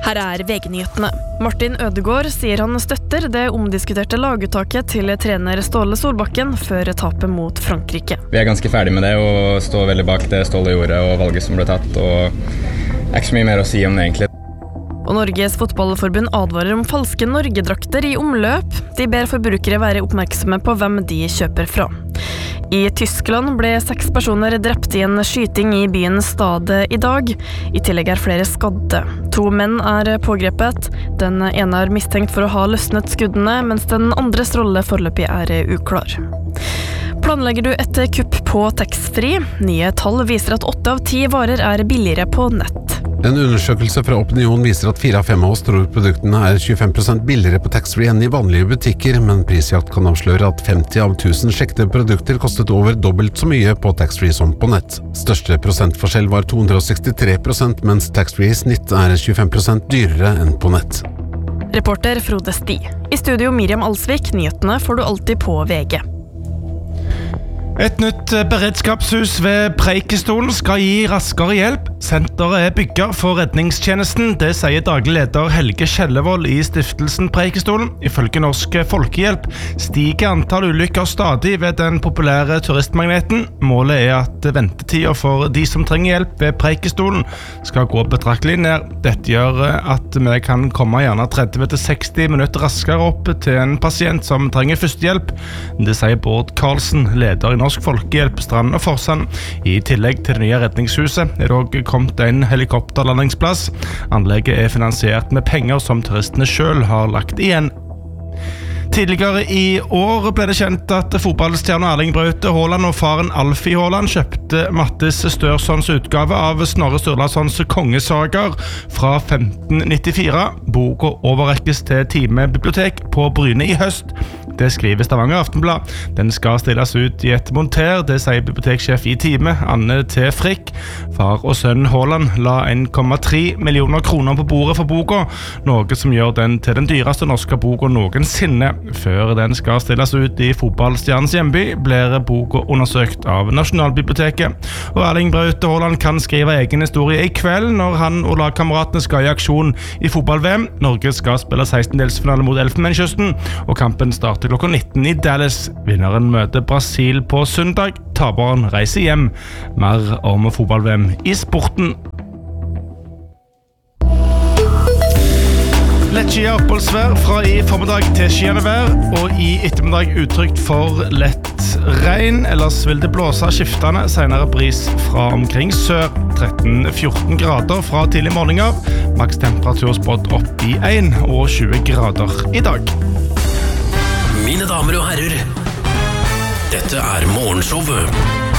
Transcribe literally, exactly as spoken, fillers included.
Her er V G-nyhetene. Martin Ødegaard sier han støtter det omdiskuterte laguttaket til trener Ståle Solbakken før tapet mot Frankrike. Vi er ganske ferdig med det og står veldig bak det Ståle gjorde og valget som ble tatt, og det er ikke så mye mer å si om det egentlig. Og Norges fotballforbund advarer om falske Norge-drakter i omløp. De ber forbrukere være oppmerksomme på hvem de kjøper fra. I Tyskland ble seks personer drept i en skyting i byen Stade i dag. I tillegg er flere skadde. To menn er pågrepet. Den ene er mistenkt for å ha løsnet skuddene, mens den andres rolle foreløpig er uklar. Planlegger du et kupp på taxfree? Nye tall viser at åtte av ti varer er billigere på nett. En undersøkelse fra Opinion viser at fire av fem av oss tror produktene er tjuefem prosent billigere på taxfree enn i vanlige butikker, men prisjakt kan avsløre at femti av tusen sjekkede produkter kostet over dobbelt så mye på taxfree som på nett. Største prosentforskjell var to hundre sekstitre prosent, mens taxfree i snitt er tjuefem prosent dyrere enn på nett. Reporter Frode Sti. I studio Miriam Alsvik, nyhetene får du alltid på V G. Et nytt beredskapshus ved Preikestolen skal gi raskere hjelp. Senteret er bygget for redningstjenesten, det sier daglig leder Helge Kjellevold i stiftelsen Preikestolen. Ifølge Norsk Folkehjelp stiger antall ulykker stadig ved den populære turistmagneten. Målet er at ventetiden for de som trenger hjelp ved Preikestolen skal gå betraktelig ned. Dette gjør at vi kan komme gjerne tretti til seksti minutter raskere opp til en pasient som trenger førstehjelp. Det sier Bård Karlsen, leder i Norsk Folkehjelp Strand og Forsand. I tillegg til det nye redningshuset er det også kommet en helikopterlandingsplass. Anlegget er finansiert med penger som turistene selv har lagt igjen. Tidligere i år ble det kjent at fotballstjerne Erling Braut Haaland og faren Alfie Haaland kjøpte Mattis Størssons utgave av Snorre Sturlasons kongesager fra femten nittifire. Boka overrekkes til Time bibliotek på Bryne i høst. Det skriver Stavanger Aftenblad. Den skal stilles ut i et monter, det sier biblioteksjef i Time, Anne T. Frikk. Far og sønn Haaland la en komma tre millioner kroner på bordet for boka, noe som gjør den til den dyreste norske boka noensinne. Før den skal stilles ut i fotballstjernens hjemby, blir boka undersøkt av Nasjonalbiblioteket. Og Erling Braut Haaland kan skrive egen historie i kveld når han og lagkameratene skal i aksjon i fotball-V M. Norge skal spille sekstendelsfinale mot Elfenbenskysten, og kampen starter klokka nitten i Dallas. Vinneren møter Brasil på søndag. Taperen reiser hjem. Mer om fotball-V M i sporten. Lettskyet oppholdsvær fra i formiddag til skyende vær, og i ettermiddag utrygt for lett regn. Ellers vil det blåse skiftende, senere bris fra omkring sør. tretten til fjorten grader fra tidlig morgen av. Maks temperatur spådd opp i en og tjue grader i dag. Mine damer og herrer, dette er Morgenshowet